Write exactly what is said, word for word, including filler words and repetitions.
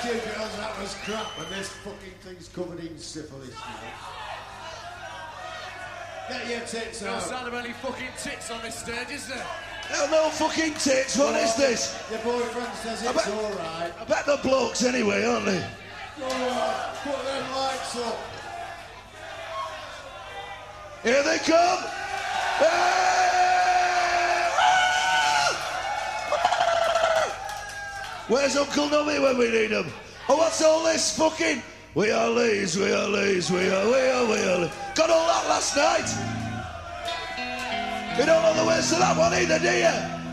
you, girls, that was crap, and this fucking thing's covered in syphilis now. Get your tits out. No sign of any fucking tits on this stage, is there? No, no fucking tits, what is this? Your boyfriend says it's bet- alright. I bet they're blokes anyway, aren't they? Alright, put them lights up. Here they come! Hey! Where's Uncle Nubby when we need him? Oh, what's all this fucking... We are Lees, we are Lees, we are, we are, we are... Got all that last night? You don't know the words to that one either, do you?